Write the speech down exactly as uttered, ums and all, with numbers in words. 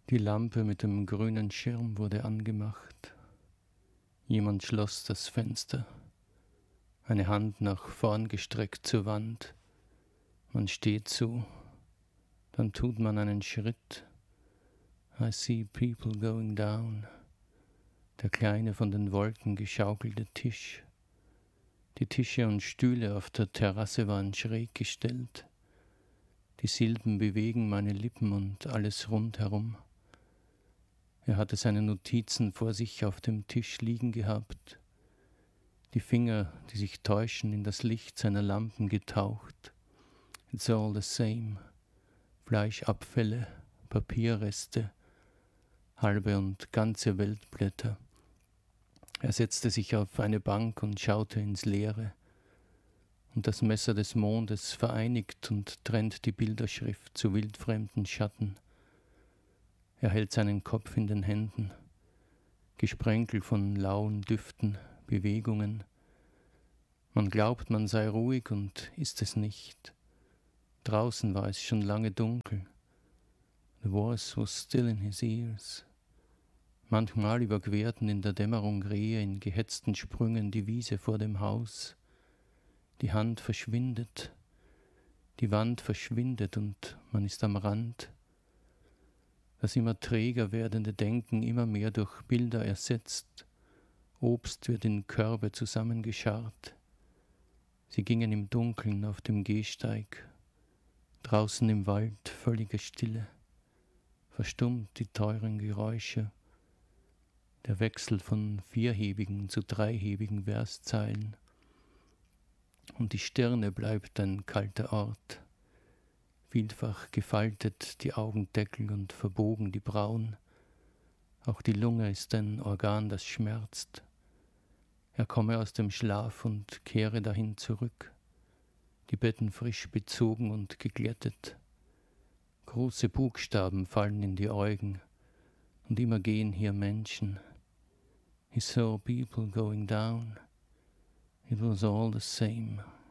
Die Lampe mit dem grünen Schirm wurde angemacht. Jemand schloss das Fenster. Eine Hand nach vorn gestreckt zur Wand. Man steht so. Dann tut man einen Schritt. I see people going down. Der kleine von den Wolken geschaukelte Tisch. Die Tische und Stühle auf der Terrasse waren schräg gestellt. Die Silben bewegen meine Lippen und alles rundherum. Er hatte seine Notizen vor sich auf dem Tisch liegen gehabt, die Finger, die sich täuschen, in das Licht seiner Lampen getaucht. It's all the same. Fleischabfälle, Papierreste, halbe und ganze Weltblätter. Er setzte sich auf eine Bank und schaute ins Leere. Und das Messer des Mondes vereinigt und trennt die Bilderschrift zu wildfremden Schatten. Er hält seinen Kopf in den Händen, gesprenkelt von lauen Düften, Bewegungen. Man glaubt, man sei ruhig und ist es nicht. Draußen war es schon lange dunkel. The voice was still in his ears. Manchmal überquerten in der Dämmerung Rehe in gehetzten Sprüngen die Wiese vor dem Haus. Die Hand verschwindet, die Wand verschwindet und man ist am Rand. Das immer träger werdende Denken immer mehr durch Bilder ersetzt. Obst wird in Körbe zusammengescharrt. Sie gingen im Dunkeln auf dem Gehsteig. Draußen im Wald völlige Stille. Verstummt die teuren Geräusche. Der Wechsel von vierhebigen zu dreihebigen Verszeilen. Und die Stirne bleibt ein kalter Ort. Vielfach gefaltet die Augendeckel und verbogen die Brauen. Auch die Lunge ist ein Organ, das schmerzt. Er komme aus dem Schlaf und kehre dahin zurück. Die Betten frisch bezogen und geglättet. Große Buchstaben fallen in die Augen. Und immer gehen hier Menschen. He saw people going down. It was all the same.